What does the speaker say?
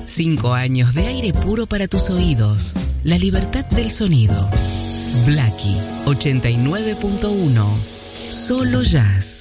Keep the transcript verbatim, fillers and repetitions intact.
Cinco años de aire puro para tus oídos. La libertad del sonido. Blackie ochenta y nueve punto uno. Solo jazz.